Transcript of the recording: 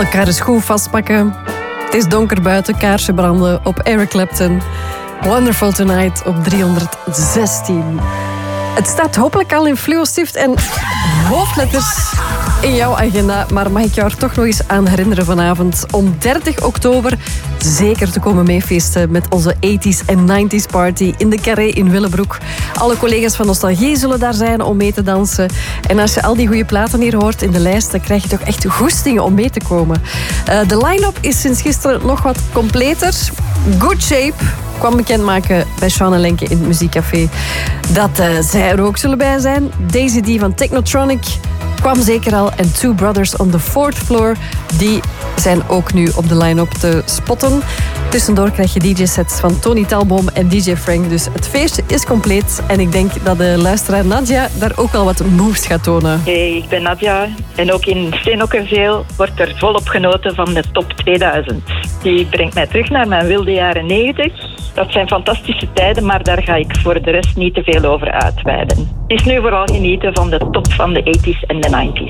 Elkaar de schoen vastpakken. Het is donker buiten, kaarsje branden op Eric Clapton. Wonderful Tonight op 316. Het staat hopelijk al in fluostift en hoofdletters in jouw agenda. Maar mag ik jou er toch nog eens aan herinneren vanavond om 30 oktober zeker te komen meefeesten met onze 80s en 90s party in de Carré in Willebroek. Alle collega's van Nostalgie zullen daar zijn om mee te dansen. En als je al die goede platen hier hoort in de lijst, dan krijg je toch echt goestingen om mee te komen. De line-up is sinds gisteren nog wat completer. Good Shape kwam bekendmaken bij Sean en Lenke in het muziekcafé dat zij er ook zullen bij zijn. Daisy D van Technotronic kwam zeker al. En Two Brothers on the Fourth Floor, die zijn ook nu op de line-up te spotten. Tussendoor krijg je DJ-sets van Tony Talboom en DJ Frank. Dus het feestje is compleet. En ik denk dat de luisteraar Nadia daar ook al wat moves gaat tonen. Hey, ik ben Nadia. En ook in Steenokkerveel wordt er volop genoten van de top 2000. Die brengt mij terug naar mijn wilde jaren 90. Dat zijn fantastische tijden, maar daar ga ik voor de rest niet te veel over uitweiden. Het is nu vooral genieten van de top van de 80s en de 90s.